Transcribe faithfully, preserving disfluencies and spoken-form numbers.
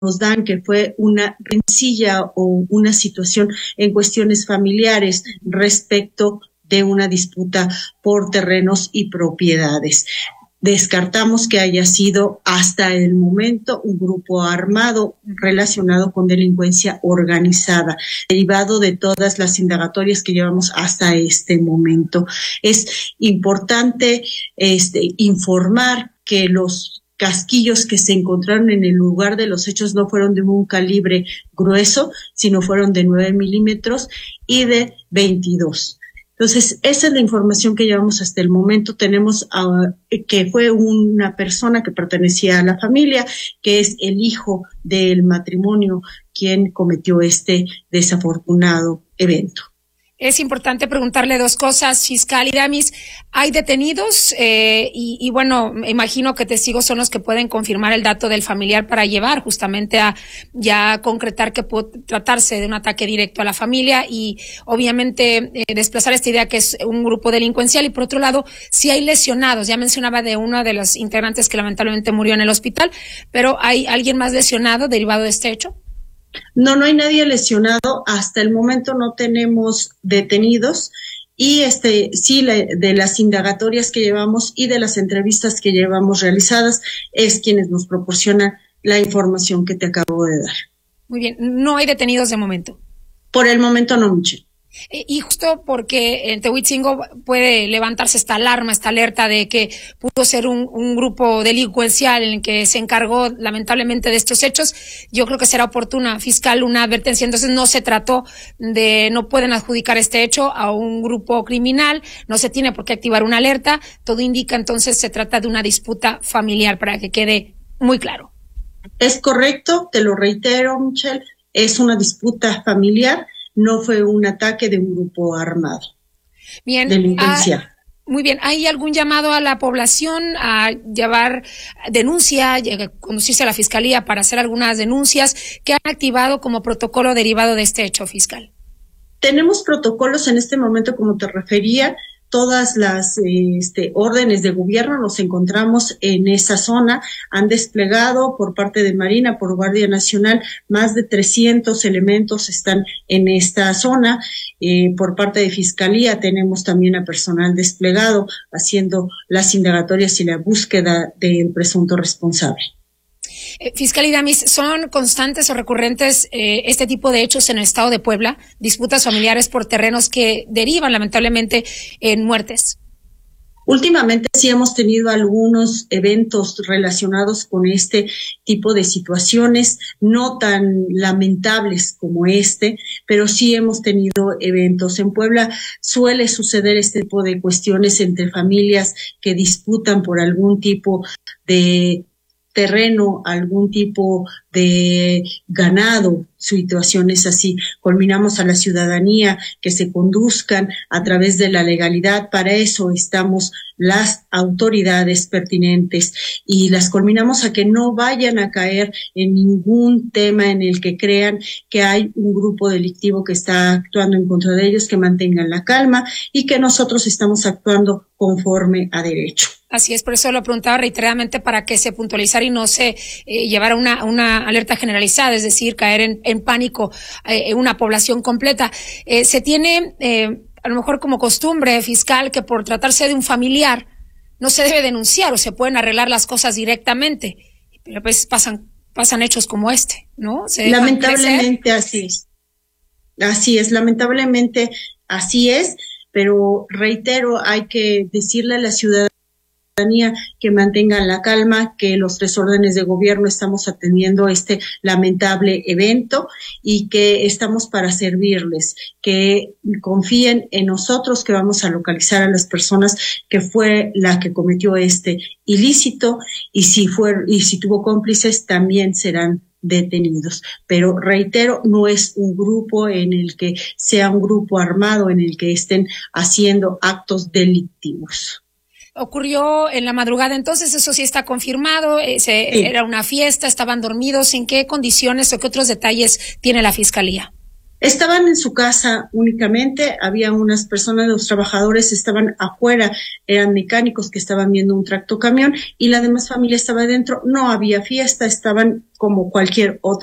nos dan que fue una rencilla o una situación en cuestiones familiares respecto de una disputa por terrenos y propiedades. Descartamos que haya sido hasta el momento un grupo armado relacionado con delincuencia organizada, derivado de todas las indagatorias que llevamos hasta este momento. Es importante este, informar que los casquillos que se encontraron en el lugar de los hechos no fueron de un calibre grueso, sino fueron de nueve milímetros y de veintidós. Entonces, esa es la información que llevamos hasta el momento. Tenemos uh, que fue una persona que pertenecía a la familia, que es el hijo del matrimonio, quien cometió este desafortunado evento. Es importante preguntarle dos cosas, fiscal Iramis. ¿Hay detenidos? Eh, y, y bueno, me imagino que testigos son los que pueden confirmar el dato del familiar para llevar justamente a ya concretar que puede tratarse de un ataque directo a la familia y obviamente eh, desplazar esta idea que es un grupo delincuencial. Y por otro lado, si hay lesionados, ya mencionaba de uno de los integrantes que lamentablemente murió en el hospital, pero ¿hay alguien más lesionado derivado de este hecho? No, no hay nadie lesionado. Hasta el momento no tenemos detenidos y este sí la, de las indagatorias que llevamos y de las entrevistas que llevamos realizadas es quienes nos proporcionan la información que te acabo de dar. Muy bien, no hay detenidos de momento. Por el momento no, Michelle. Y justo porque en Tehuitzingo puede levantarse esta alarma, esta alerta de que pudo ser un, un grupo delincuencial en el que se encargó lamentablemente de estos hechos, yo creo que será oportuna, fiscal, una advertencia. Entonces no se trató de, no pueden adjudicar este hecho a un grupo criminal, no se tiene por qué activar una alerta, todo indica entonces se trata de una disputa familiar, para que quede muy claro. Es correcto, te lo reitero, Michelle, es una disputa familiar. No fue un ataque de un grupo armado. Bien. Delincuencia. Ah, muy bien. ¿Hay algún llamado a la población a llevar denuncia, a conducirse a la fiscalía para hacer algunas denuncias que han activado como protocolo derivado de este hecho, fiscal? Tenemos protocolos en este momento, como te refería, todas las este, órdenes de gobierno nos encontramos en esa zona. Han desplegado por parte de Marina, por Guardia Nacional, más de trescientos elementos están en esta zona. Eh, por parte de Fiscalía tenemos también a personal desplegado haciendo las indagatorias y la búsqueda del presunto responsable. Eh, Fiscal Iramis, ¿son constantes o recurrentes eh, este tipo de hechos en el estado de Puebla? Disputas familiares por terrenos que derivan lamentablemente en muertes. Últimamente sí hemos tenido algunos eventos relacionados con este tipo de situaciones, no tan lamentables como este, pero sí hemos tenido eventos. En Puebla suele suceder este tipo de cuestiones entre familias que disputan por algún tipo de terreno, algún tipo de ganado, situaciones así. Culminamos a la ciudadanía que se conduzcan a través de la legalidad. Para eso estamos las autoridades pertinentes y las culminamos a que no vayan a caer en ningún tema en el que crean que hay un grupo delictivo que está actuando en contra de ellos, que mantengan la calma y que nosotros estamos actuando conforme a derecho. Así es, por eso lo preguntaba reiteradamente para que se puntualizara y no se eh, llevara una, una alerta generalizada, es decir, caer en, en pánico eh, una población completa. Eh, se tiene, eh, a lo mejor como costumbre, fiscal, que por tratarse de un familiar no se debe denunciar o se pueden arreglar las cosas directamente, pero pues pasan, pasan hechos como este, ¿no? ¿Se lamentablemente crecer? Así es. Así es, lamentablemente así es, pero reitero, hay que decirle a la ciudadanía que mantengan la calma, que los tres órdenes de gobierno estamos atendiendo este lamentable evento y que estamos para servirles, que confíen en nosotros, que vamos a localizar a las personas que fue la que cometió este ilícito y si fue y si tuvo cómplices también serán detenidos. Pero reitero, no es un grupo en el que sea un grupo armado en el que estén haciendo actos delictivos. Ocurrió en la madrugada, entonces eso sí está confirmado, eh, se, sí. Era una fiesta, estaban dormidos, ¿en qué condiciones o qué otros detalles tiene la Fiscalía? Estaban en su casa únicamente, había unas personas, los trabajadores estaban afuera, eran mecánicos que estaban viendo un tractocamión y la demás familia estaba dentro, no había fiesta, estaban como cualquier otra